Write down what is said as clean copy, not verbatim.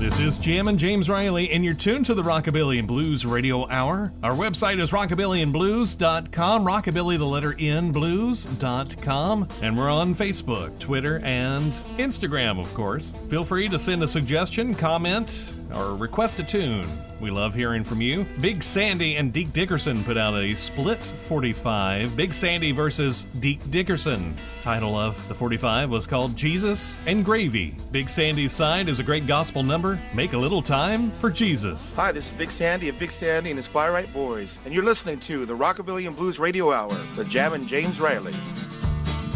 This is Jam and James Riley, and you're tuned to the Rockabilly and Blues Radio Hour. Our website is rockabillyandblues.com, rockabilly, the letter N, blues.com, and we're on Facebook, Twitter, and Instagram, of course. Feel free to send a suggestion, comment, or request a tune. We love hearing from you. Big Sandy and Deke Dickerson put out a split 45. Big Sandy versus Deke Dickerson. Title of the 45 was called Jesus and Gravy. Big Sandy's side is a great gospel number, Make a Little Time for Jesus. Hi, this is Big Sandy of Big Sandy and his Fire Right Boys, and you're listening to the Rockabilly and Blues Radio Hour with Jam and James Riley.